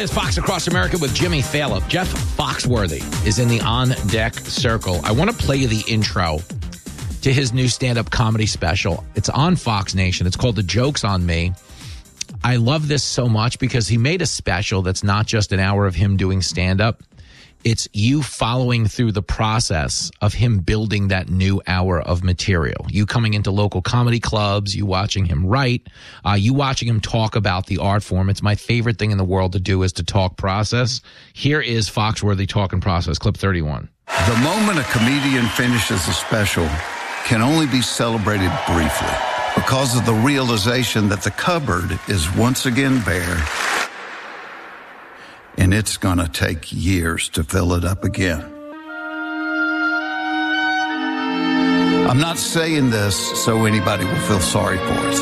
is Fox Across America with Jimmy Fallon. Jeff Foxworthy is in the On Deck Circle. I want to play you the intro to his new stand-up comedy special. It's on Fox Nation. It's called The Joke's on Me. I love this so much because he made a special that's not just an hour of him doing stand-up. It's you following through the process of him building that new hour of material. You coming into local comedy clubs, you watching him write, you watching him talk about the art form. It's my favorite thing in the world to do is to talk process. Here is Foxworthy talking process, clip 31. The moment a comedian finishes a special can only be celebrated briefly because of the realization that the cupboard is once again bare. And it's going to take years to fill it up again. I'm not saying this so anybody will feel sorry for us.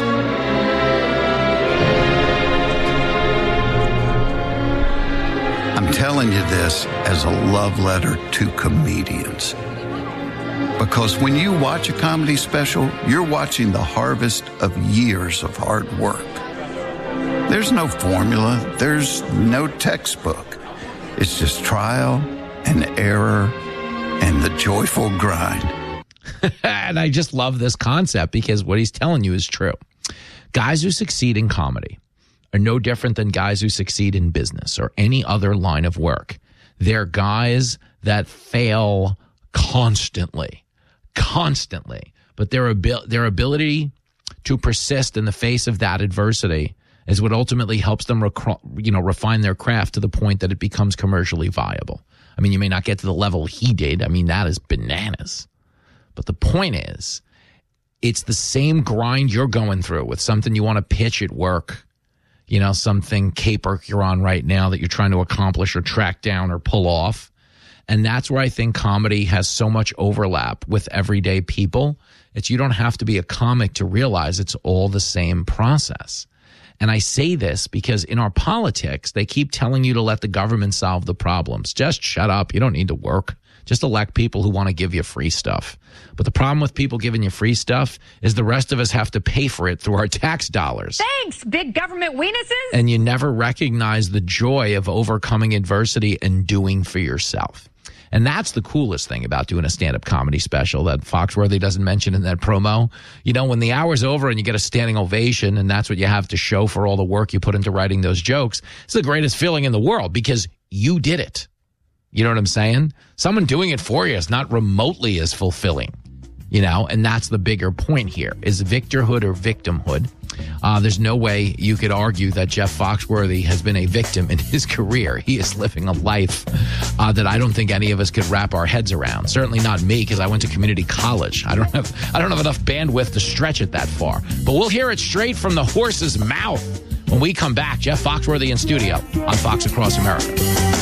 I'm telling you this as a love letter to comedians. Because when you watch a comedy special, you're watching the harvest of years of hard work. There's no formula. There's no textbook. It's just trial and error and the joyful grind. And I just love this concept because what he's telling you is true. Guys who succeed in comedy are no different than guys who succeed in business or any other line of work. They're guys that fail constantly. But their ability to persist in the face of that adversity is what ultimately helps them refine their craft to the point that it becomes commercially viable. I mean, you may not get to the level he did. I mean, that is bananas. But the point is, it's the same grind you're going through with something you want to pitch at work, something caper you're on right now that you're trying to accomplish or track down or pull off. And that's where I think comedy has so much overlap with everyday people. It's you don't have to be a comic to realize it's all the same process. And I say this because in our politics, they keep telling you to let the government solve the problems. Just shut up. You don't need to work. Just elect people who want to give you free stuff. But the problem with people giving you free stuff is the rest of us have to pay for it through our tax dollars. Thanks, big government weenuses. And you never recognize the joy of overcoming adversity and doing for yourself. And that's the coolest thing about doing a stand-up comedy special that Foxworthy doesn't mention in that promo. When the hour's over and you get a standing ovation and that's what you have to show for all the work you put into writing those jokes, it's the greatest feeling in the world because you did it. You know what I'm saying? Someone doing it for you is not remotely as fulfilling, and that's the bigger point here is victorhood or victimhood. There's no way you could argue that Jeff Foxworthy has been a victim in his career. He is living a life that I don't think any of us could wrap our heads around. Certainly not me, because I went to community college. I don't have enough bandwidth to stretch it that far. But we'll hear it straight from the horse's mouth when we come back. Jeff Foxworthy in studio on Fox Across America.